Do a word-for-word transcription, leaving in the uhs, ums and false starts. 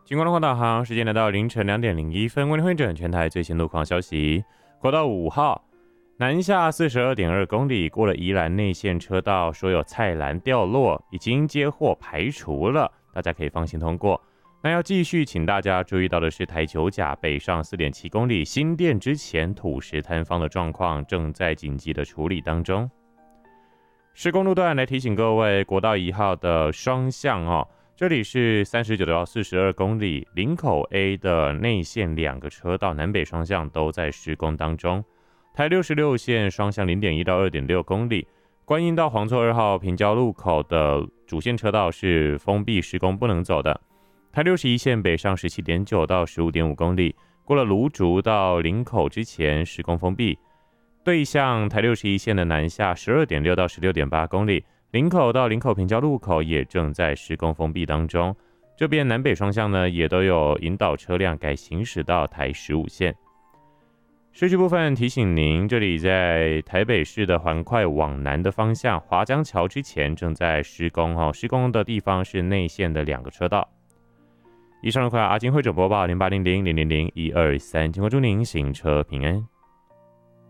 经过路况导航，时间来到凌晨两点零一分，为您汇整全台最新路况消息。国道五号南下四十二点二公里，过了宜兰内线车道，说有菜篮掉落，已经接获排除了，大家可以放心通过。那要继续请大家注意到的是，台九甲北上 四点七公里新店之前土石坍方的状况正在紧急的处理当中。施工路段来提醒各位，国道一号的双向哦，这里是三十九到四十二公里，林口 A 的内线两个车道南北双向都在施工当中。台六十六线双向 零点一到二点六公里，观音到黄厝二号平交路口的主线车道是封闭施工不能走的。台六十一线北上 十七点九到十五点五公里，过了芦竹到林口之前施工封闭。对向台六十一线的南下 十二点六到十六点八公里，林口到林口平交路口也正在施工封闭当中。这边南北双向呢也都有引导车辆改行驶到台十五线。市区部分提醒您，这里在台北市的环快往南的方向，华江桥之前正在施工哦，施工的地方是内线的两个车道。以上的快阿金会整播报零八零零零零零一二三，经过祝您行车平安。